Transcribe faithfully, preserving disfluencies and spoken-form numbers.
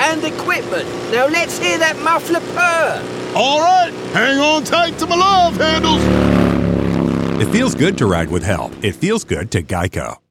and equipment. Now let's hear that muffler purr. All right, hang on tight to my love handles. It feels good to ride with help. It feels good to Geico.